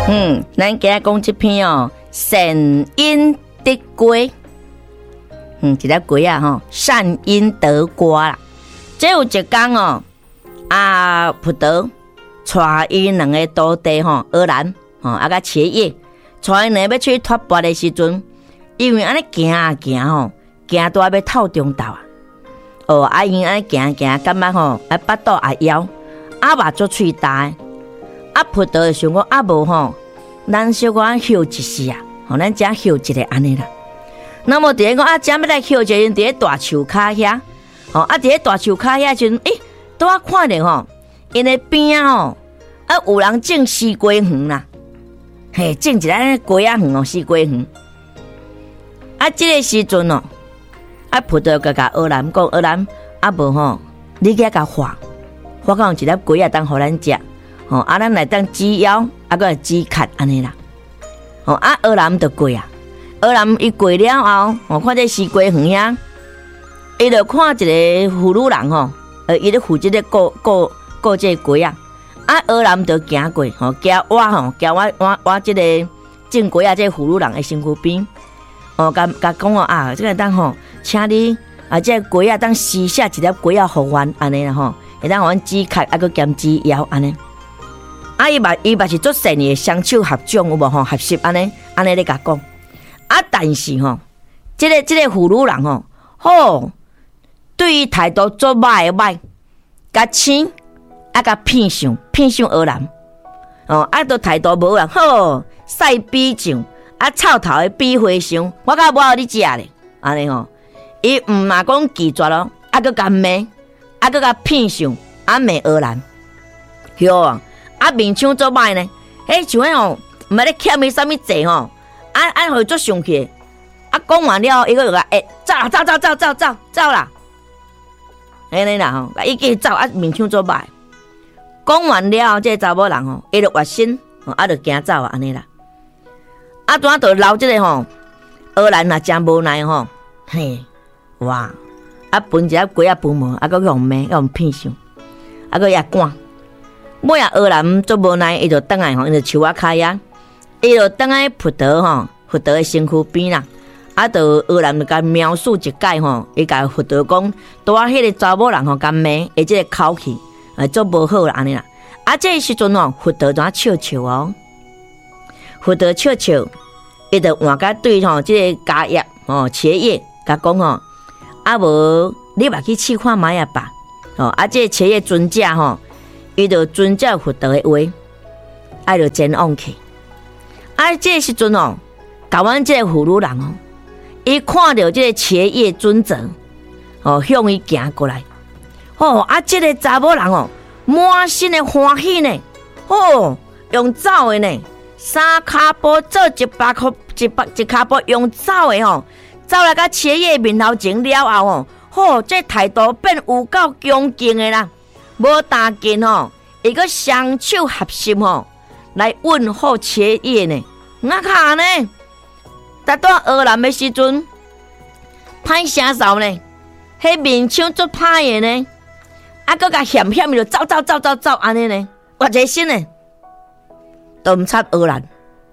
咱今日讲这篇哦，善因得果。一粒果啊吼，善因得果啦。这有一天哦，葡萄带伊两个徒弟吼，荷兰甲茄叶，带因两个要去托钵的时阵，因为安尼行啊行吼，行到要透中昼啊。因安尼行，感觉吼，巴肚也枵，目足喙大。葡萄就想讲无吼，咱小可休一时啊，咱只休一个安尼啦。那么伫讲只要来休一个，伫咧大树骹遐，伫咧大树骹遐时阵，拄啊看着吼，因的边吼，有人种西瓜园啦，种一个瓜仔园西瓜园。这个时阵哦，葡萄甲荷兰讲，荷兰无吼，你甲画到一粒瓜仔当互咱食。咱来当煮腰，个煮壳安尼啦。荷兰就过啊，荷兰伊过了后，看这西瓜园遐，伊就看一个妇女人吼，伊咧负责咧顾这瓜啊。荷兰就行过，行我这个种瓜啊，这妇女人的身躯边，甲讲这个当吼，请你这瓜啊当撕下一粒瓜啊，互阮安尼啦吼，会当互阮煮壳，个兼煮腰安尼。伊嘛是做善意的双手合掌有无吼？合适安尼咧甲讲。但是吼，这个妇女人吼，对伊态度做歹，甲亲甲骗上荷兰。都态度无人好，晒比上臭头的比花香，我甲无你食咧，安尼吼，伊毋嘛讲拒绝咯，个甲骂，个甲骗上，骂荷兰，哟啊！面腔做歹呢？像迄毋捌咧欠伊啥物济吼？互伊做上去，讲完了，伊个就讲走啦，安尼啦吼，伊继续走，面腔做歹。讲完了，这查某人伊就越身，就行走啊，安尼啦。拄就留这个荷兰也真无奈吼，哇！分一粒瓜分无，个用骂，用骗上，个也赶。尾荷兰做无奈，伊就倒来伊就树仔骹遐，伊就倒来葡萄的身躯边啦。就荷兰就甲描述一解伊甲葡萄讲，迄个查某人甲骂，即个口气，做无好啦安尼啦。这个时阵葡萄怎笑葡萄笑，伊就换甲对即个家业茄叶甲讲无你嘛去试看卖啊吧。即个茄叶尊者伊就遵照葡萄的话，就前往去。这个时阵甲阮这个妇女人伊看到这个茄叶尊者向伊行过来。这个查某人满身的欢喜呢，用走的呢，三骹步做一骹步用走的走来甲茄叶面头前了后这态度变有够恭敬的啦。无打紧伊个双手合十来问候茄叶呢，卡呢？达到荷兰的时阵，歹声扫呢，迄面腔足歹的呢，佮甲险就走安尼呢，我这心呢，都毋插荷兰。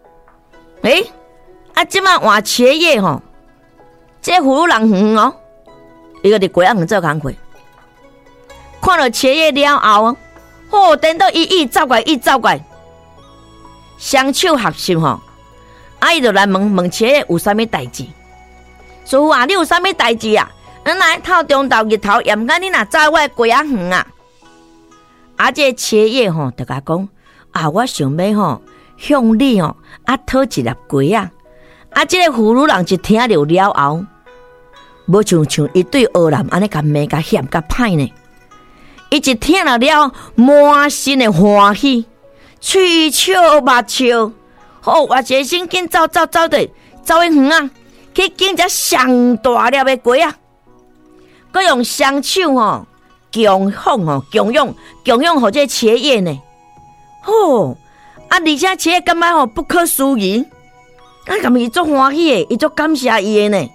即马换茄叶这妇女人伊个伫鬼仔园做工课。看到茄叶了后，等到伊走过来，双手合十伊就来问茄叶有啥物代志。师傅你有啥物代志啊？咱来透中昼日头，也毋敢你若走我的瓜仔园啊。这个茄叶就甲讲我想要向你讨一粒瓜仔。这个妇女人一听着了后，无像伊对荷兰安尼甲骂甲险甲歹呢。伊一听了满身的欢喜，喙笑目笑，我一身紧走去园去捡只上大粒的瓜仔，佮用双手供养互这茄叶呢。而且茄叶感觉不可思议，感觉伊足欢喜的，伊足感谢伊的呢。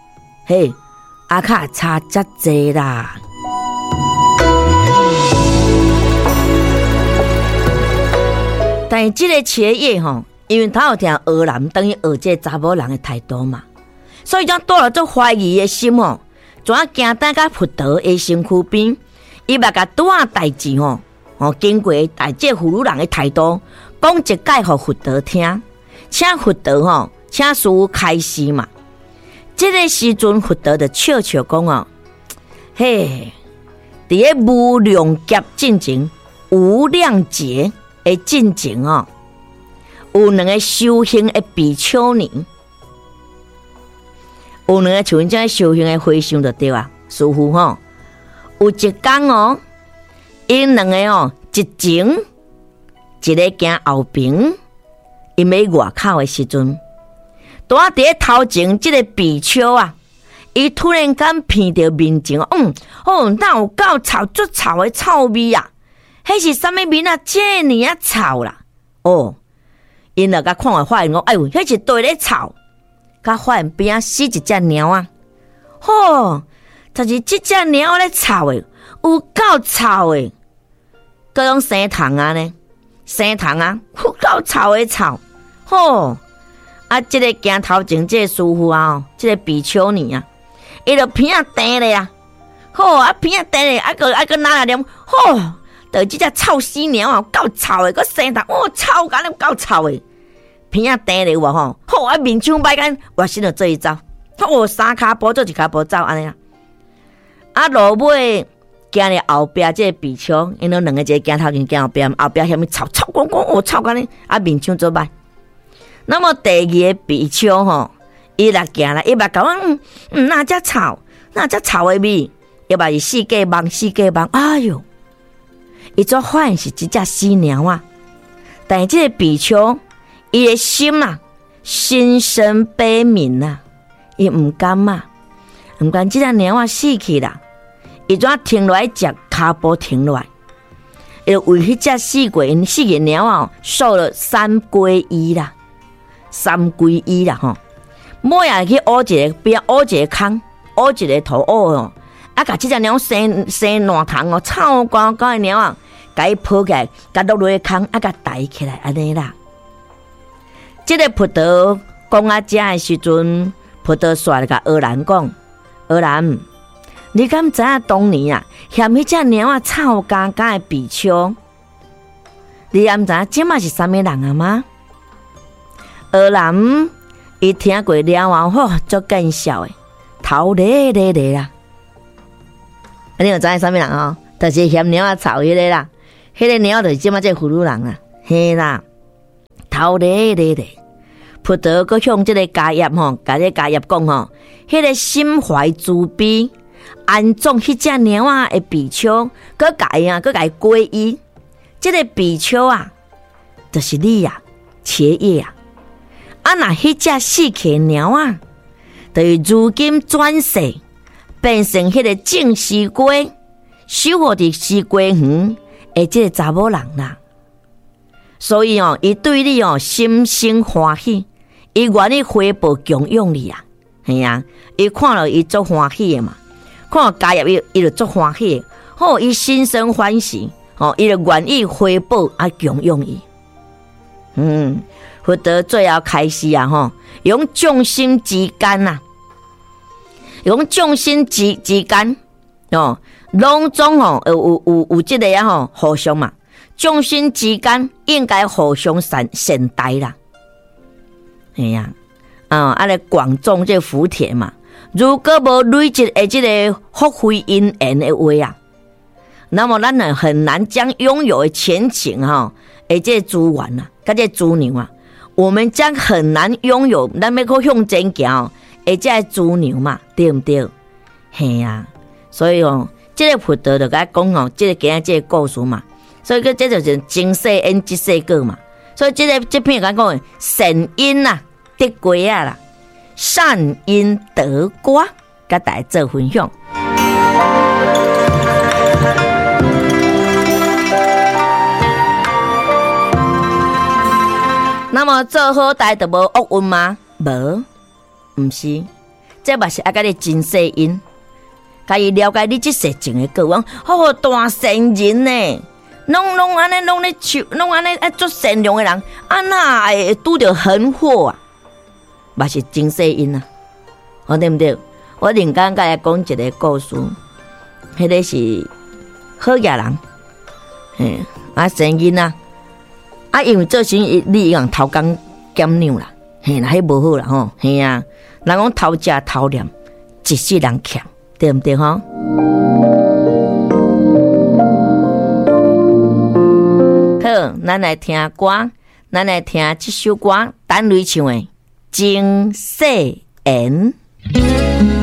卡差遮济啦。但是这个茄叶因为他有听学人等于学这查某人的态度嘛，所以才带了做怀疑的心哦，怎啊行等到佛陀的身躯边，伊嘛甲拄仔代志经过这妇女人的态度，讲一解互佛陀听，请佛陀请师父开示嘛。这个时阵，佛陀就笑笑讲嘿，伫咧无量劫进前、无量劫的进前有两个修行的比丘尼，有两个像这样修行的和尚就对啊。师父有一天因两个一前一个行后边，因在外口的时阵，拄啊伫咧头前这个比丘啊，伊突然间闻到面前哪有够臭，足臭的臭味啊！迄是啥物味啊？这么啊臭啦！因就甲看下发现哎呦，迄是对咧臭。甲发现边死一只猫啊！就是这只猫咧臭的，有够臭的，各种生虫啊呢，生虫啊，有够臭的臭。这个行头前这个师傅啊，这个比丘尼啊，伊就鼻仔甜咧啊，鼻仔甜咧，个拿来念，就这只臭死鸟啊，够臭的，个生虫，臭干了，够臭的，鼻仔甜咧哇面枪摆干，我心就做一走，三骹步做一骹步走安尼啊，落尾行咧后壁这个比丘，因两个一个行头前，行后壁，后壁遐物臭公公，臭干咧，面枪做歹。那么第二个比丘伊来行来，伊嘛讲哪只臭，哪只臭的味，伊嘛是四界望，哎哟，伊做发现是一只死鸟啊！但是这个比丘，伊的心啊，心生悲悯啊，伊唔甘嘛，唔甘这只鸟啊死去啦，伊怎停落来食，骹步停落来，伊为迄只死过鸟啊，受了3皈依啦。3皈依啦每日去挖一个边，挖一个坑，挖一个土甲这只鸟生烂虫臭光光的鸟啊，甲伊抱起来，甲落落个坑，甲抬起来安尼啦。这个佛陀讲这的时阵，佛陀煞来甲学人讲：学人，你敢知影当年啊，嫌迄只鸟啊臭干干的比丘，你敢知影即嘛是啥物人啊吗？学人伊听过了后，足见笑的，头咧咧咧啦。你有知影啥物人就是嫌鸟啊臭迄个啦，迄个鸟就是即马这妇女人啦，嘿啦，头咧咧咧。佛陀佮向这个家业甲这家业讲迄个心怀慈悲，安葬迄只鸟啊的比丘，佮甲伊皈依。这个比丘啊，就是你啊，切叶啊。若迄只死去鸟啊，就是如今转世变成迄个正西瓜，守护伫西瓜园的这个查某人啦。所以伊对你心生欢喜，伊愿意回报供养你啊。系啊，伊看了伊足欢喜的嘛，看到家业伊就足欢喜的，伊心生欢喜，伊就愿意回报供养伊。佛陀最后开始用众生之间用众生之间拢总有这个互相嘛，众生之间应该互相善待啦。哎呀，来广种这福田嘛。如果无累积的这个福慧因缘的话啊，那么咱很难将拥有的前景这个资源啊，跟这资粮啊。我们将很难拥有咱要去向前行这个资粮嘛，对不对？嘿呀，所以这个佛陀就甲讲这个今日这个故事嘛，所以这就是前世因即世果嘛。所以这篇讲善因得果啦，善因得果，甲大家做分享。那么做好代就无恶运吗？无，不是，这嘛是要甲你真世因，甲伊了解你这世情的过往。大善人呢， 拢安尼，拢咧笑，拢安尼做善良的人，哪会拄着横祸啊？嘛是真世因啊，对不对？我另间甲来讲一个故事，迄个是好野人，生囡啊，因为做生意你用偷工减量啦，那迄无好啦吼，人讲偷食偷念，一世人欠，对不对吼？好，咱来听歌，咱来听这首歌，单雷唱的《真世缘》。